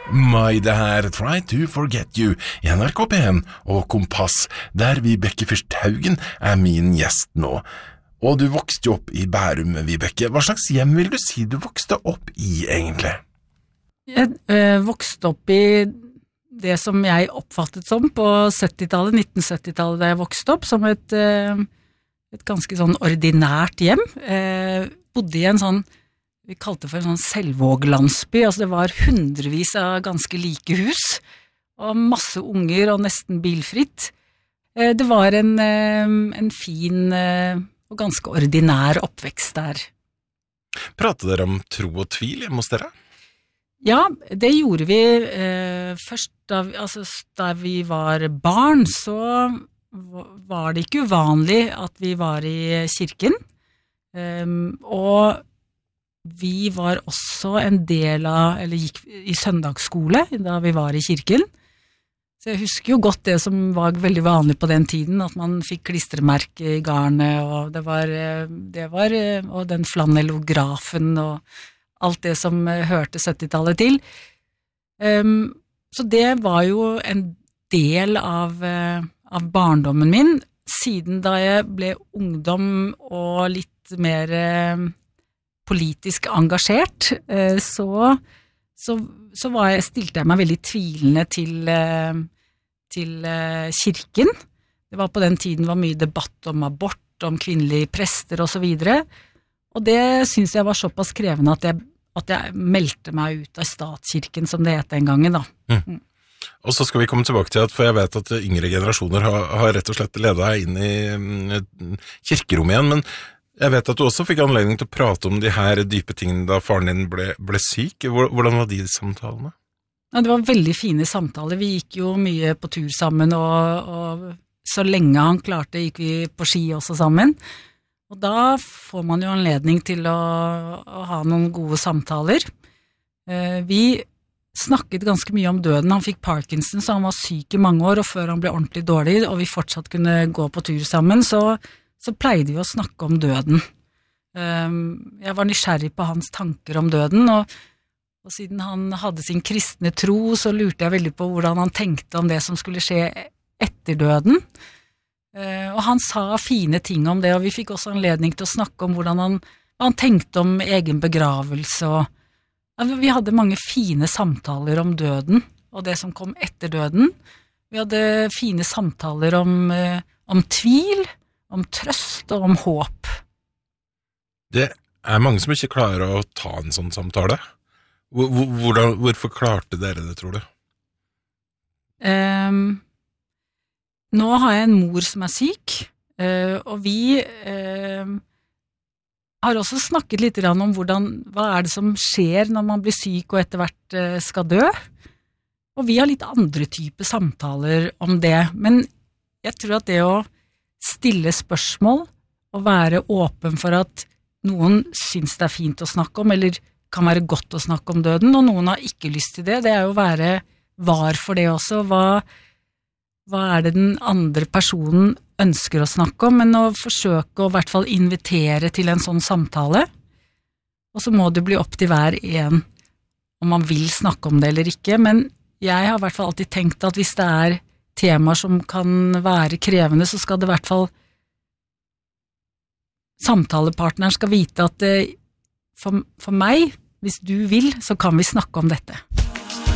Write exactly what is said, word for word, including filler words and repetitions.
Mai, det her Try to Forget You i N R K P en og Kompass, der Vibeke Fyrsthaugen er min gjest nå. Og du vokste jo opp i Bærum, Vibeke. Hva slags hjem vil du si du vokste opp i, egentlig? Jeg øh, vokste opp i det som jeg oppfattet som på syttitallet, nitten syttitallet da jeg vokste opp, som et, øh, et ganske sånn ordinært hjem. Jeg bodde i en sånn, vi kalte det for en sånn selvvåglandsby, altså det var hundrevis av ganske like hus, og masse unger og nesten bilfritt. Det var en, en fin og ganske ordinær oppvekst der. Pratet dere om tro og tvil hjemme hos dere? Ja, det gjorde vi eh, først da vi, altså, da vi var barn, så var det ikke uvanlig at vi var i kirken, um, og vi var også en del av, eller gikk i søndagsskole da vi var i kirken. Så jeg husker jo godt det som var veldig vanlig på den tiden, at man fikk klistremerke i garnet, og det var, det var og den flanellografen og alt det som hørte syttitallet til. Um, så det var jo en del av, av barndommen min, siden da jeg ble ungdom og litt mer politisk engasjert, så, så, så var jeg, stilte jeg meg veldig tvilende til, til kirken. Det var på den tiden var mye debatt om abort, om kvinnelige prester og så videre, og det synes jeg var såpass krevende at jeg, at jeg meldte meg ut av statskirken, som det het den gangen da. Mm. Og så skal vi komme tilbake til at, for jeg vet at yngre generasjoner har, har rett og slett ledet deg inn i kirkerommet igjen, men jeg vet at du også fikk anledning til å prate om de her dype tingene da faren din ble, ble syk. Hvordan var de samtalene? Ja, det var veldig fine samtaler. Vi gikk jo mye på tur sammen, og, og så lenge han klarte gikk vi på ski også sammen. Og da får man jo anledning til å, å ha noen gode samtaler. Eh, vi snakket ganske mye om døden. Han fikk Parkinson, så han var syk i mange år, og før han ble ordentlig dårlig, og vi fortsatt kunne gå på tur sammen, så så pleide vi å snakke om døden. Jeg var nysgjerrig på hans tanker om døden, og, og siden han hadde sin kristne tro, så lurte jeg veldig på hvordan han tenkte om det som skulle skje etter døden. Og han sa fine ting om det, og vi fikk også anledning til å snakke om hvordan han, han tenkte om egen begravelse. Og, ja, vi hadde mange fine samtaler om døden, og det som kom etter døden. Vi hadde fine samtaler om, om tvil, om trøst og om håp. Det er mange som ikke klarer å ta en sånn samtale. Hvordan, hvorfor klarte dere det, tror du? Um, nå har jeg en mor som er syk, uh, og vi uh, har også snakket litt om hvordan, hva er det som skjer når man blir syk og etter hvert uh, skal dø. Og vi har litt andre typer samtaler om det, men jeg tror at det å stille spørsmål og være åpen for at noen syns det er fint å snakke om, eller kan være godt å snakke om døden, og noen har ikke lyst til det. Det er jo å være var for det også. Hva, hva er det den andre personen ønsker å snakke om, men å forsøke å i hvert fall invitere til en sånn samtale. Og så må det bli opp til hver en om man vil snakke om det eller ikke, men jeg har i hvert fall alltid tenkt at hvis det er temaer som kan være krevende, så skal det i hvert fall samtalepartneren skal vite at det, for, for meg, hvis du vil, så kan vi snakke om dette.